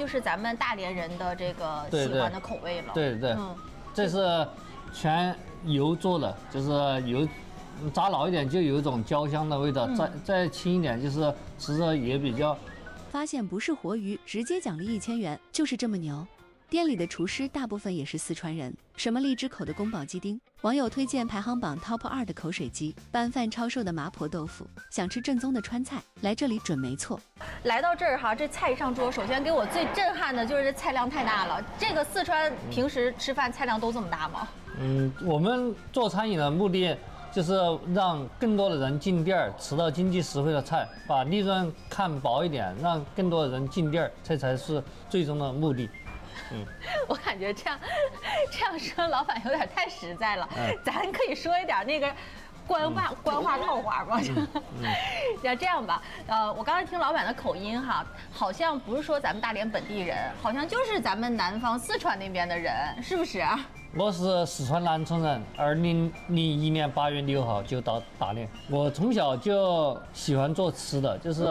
就是咱们大连人的这个喜欢的口味了。 对，这是全油做的，就是油炸老一点就有一种焦香的味道，再轻一点就是吃着也比较。 发现不是活鱼，直接奖励1000元，就是这么牛。店里的厨师大部分也是四川人，什么荔枝口的宫保鸡丁，网友推荐排行榜 TOP 2的口水鸡，拌饭超瘦的麻婆豆腐，想吃正宗的川菜，来这里准没错。 来到这儿哈，这菜一上桌，首先给我最震撼的就是这菜量太大了。这个四川平时吃饭菜量都这么大吗？ 我们做餐饮的目的就是让更多的人进店儿吃到经济实惠的菜，把利润看薄一点，让更多的人进店儿，这才是最终的目的。 我感觉这样说，老板有点太实在了。咱可以说一点那个官话套话吗？要这样吧，我刚才听老板的口音哈，好像不是说咱们大连本地人，好像就是咱们南方四川那边的人，是不是？ 我是四川南充人，2001年8月6号就到大连。我从小就喜欢做吃的，就是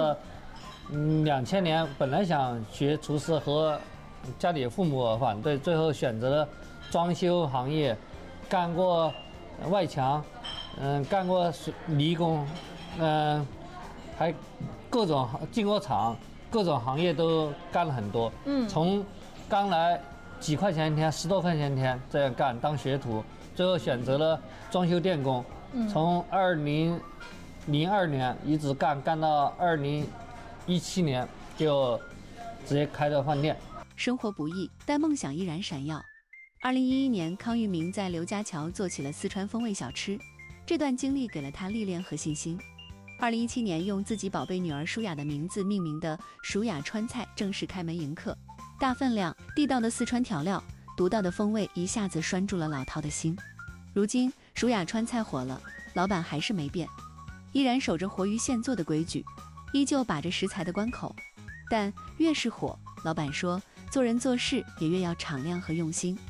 2000年本来想学厨师和家里父母反对，最后选择了装修行业，干过外墙，干过泥工，还各种进过厂，各种行业都干了很多。从刚来几块钱一天，10多块钱一天这样干当学徒，最后选择了装修电工，从2002年一直干到2017年就直接开了饭店。 生活不易，但梦想依然闪耀。2011年，康玉明在刘家桥做起了四川风味小吃，这段经历给了他历练和信心。2017年，用自己宝贝女儿舒雅的名字命名的舒雅川菜正式开门迎客，大分量、地道的四川调料，独到的风味一下子拴住了老饕的心。如今，舒雅川菜火了，老板还是没变，依然守着活鱼现做的规矩，依旧把着食材的关口。但越是火，老板说，做人做事也越要敞亮和用心。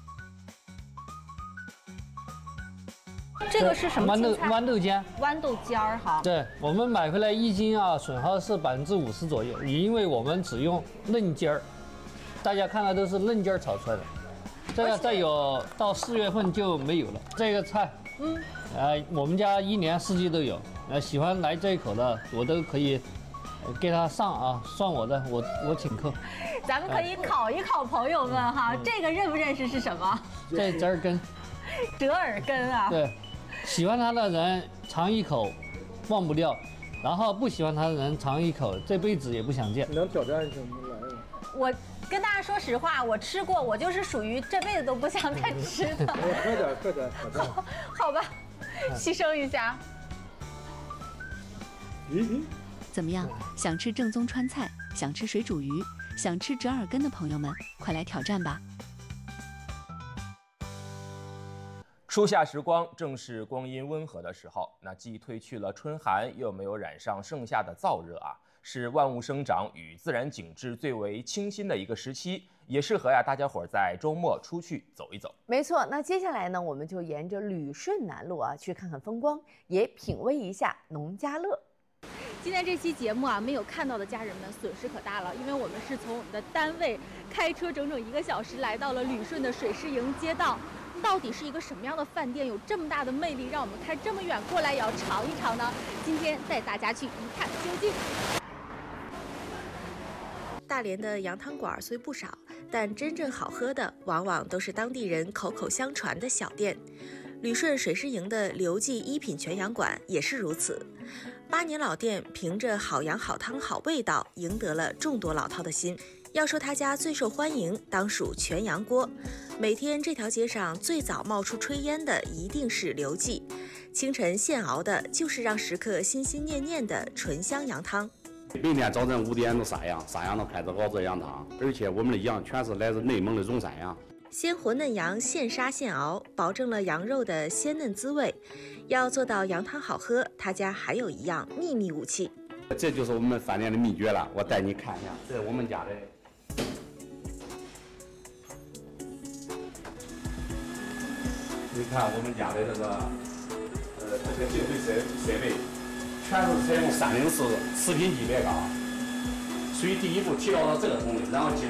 这个是什么青菜？ 豌豆尖。 豌豆尖儿哈。 对，我们买回来1斤啊，损耗是50%左右，因为我们只用嫩尖儿，大家看到都是嫩尖儿炒出来的。这个再有到4月份就没有了。这个菜，我们家1年4季都有，喜欢来这一口的，我都可以给他上啊，算我的，我请客。 咱们可以考一考朋友们哈，这个认不认识是什么？ 这折耳根。 折耳根啊。 对，喜欢它的人尝一口忘不掉，然后不喜欢它的人尝一口这辈子也不想见。 你能挑战一下吗？来。 我跟大家说实话，我吃过，我就是属于这辈子都不想再吃的。 快点， 好吧，牺牲一下。 怎么样？想吃正宗川菜，想吃水煮鱼，想吃折耳根的朋友们，快来挑战吧！ 初夏时光正是光阴温和的时候，那既褪去了春寒，又没有染上盛夏的燥热啊，是万物生长与自然景致最为清新的一个时期，也适合大家伙在周末出去走一走。 没错，那接下来呢，我们就沿着旅顺南路去看看风光，也品味一下农家乐。 今天这期节目没有看到的家人们损失可大了，因为我们是从我们的单位开车整整1个小时来到了旅顺的水师营街道。到底是一个什么样的饭店，有这么大的魅力，让我们开这么远过来也要尝一尝呢？今天带大家去一探究竟。 大连的羊汤馆虽不少，但真正好喝的往往都是当地人口口相传的小店。旅顺水师营的刘记一品全羊馆也是如此。8年老店，凭着好羊好汤好味道，赢得了众多老饕的心。要说他家最受欢迎，当属全羊锅。每天这条街上最早冒出炊烟的一定是刘记，清晨现熬的就是让食客心心念念的醇香羊汤。 每天早晨5点钟杀羊都开始熬这羊汤，而且我们的羊全是来自内蒙的荣山羊。 鲜活嫩羊现杀现熬，保证了羊肉的鲜嫩滋味。要做到羊汤好喝，他家还有一样秘密武器， 这就是我们饭店的秘诀了。我带你看一下，这是我们家的。你看我们家的这个净水设备，全都是采用304食品级别高，属于第一步提高到这个功能，然后